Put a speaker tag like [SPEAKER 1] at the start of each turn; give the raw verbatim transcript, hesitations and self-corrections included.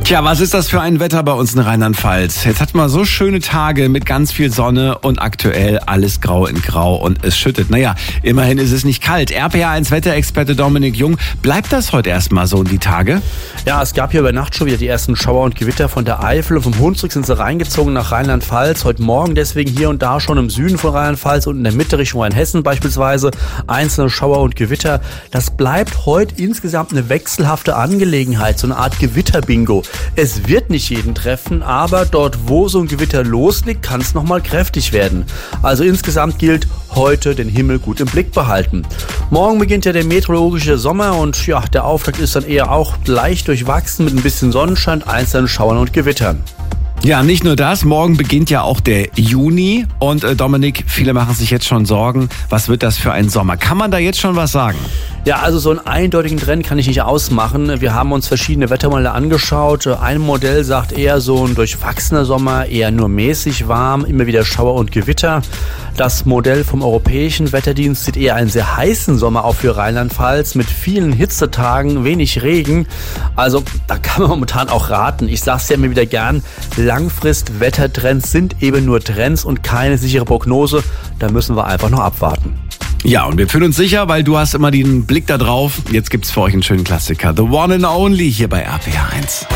[SPEAKER 1] Tja, was ist das für ein Wetter bei uns in Rheinland-Pfalz? Jetzt hatten wir so schöne Tage mit ganz viel Sonne und aktuell alles grau in grau und es schüttet. Naja, immerhin ist es nicht kalt. R P R eins Wetterexperte Dominik Jung, bleibt das heute erstmal so die Tage?
[SPEAKER 2] Ja, es gab hier über Nacht schon wieder die ersten Schauer und Gewitter von der Eifel und vom Hunsrück sind sie reingezogen nach Rheinland-Pfalz. Heute Morgen deswegen hier und da schon im Süden von Rheinland-Pfalz und in der Mitte Richtung Rheinhessen beispielsweise einzelne Schauer und Gewitter. Das bleibt heute insgesamt eine wechselhafte Angelegenheit, so eine Art Gewitterbingo. Es wird nicht jeden treffen, aber dort, wo so ein Gewitter losliegt, kann es nochmal kräftig werden. Also insgesamt gilt, heute den Himmel gut im Blick behalten. Morgen beginnt ja der meteorologische Sommer und ja, der Auftakt ist dann eher auch leicht durchwachsen mit ein bisschen Sonnenschein, einzelnen Schauern und Gewittern.
[SPEAKER 1] Ja, nicht nur das, morgen beginnt ja auch der Juni und äh, Dominik, viele machen sich jetzt schon Sorgen, was wird das für ein Sommer? Kann man da jetzt schon was sagen?
[SPEAKER 2] Ja, also so einen eindeutigen Trend kann ich nicht ausmachen. Wir haben uns verschiedene Wettermodelle angeschaut. Ein Modell sagt eher so ein durchwachsener Sommer, eher nur mäßig warm, immer wieder Schauer und Gewitter. Das Modell vom Europäischen Wetterdienst sieht eher einen sehr heißen Sommer auf für Rheinland-Pfalz mit vielen Hitzetagen, wenig Regen. Also da kann man momentan auch raten. Ich sage es ja immer wieder gern, Langfrist-Wettertrends sind eben nur Trends und keine sichere Prognose. Da müssen wir einfach noch abwarten.
[SPEAKER 1] Ja, und wir fühlen uns sicher, weil du hast immer den Blick da drauf. Jetzt gibt's für euch einen schönen Klassiker. The One and Only hier bei R P R eins.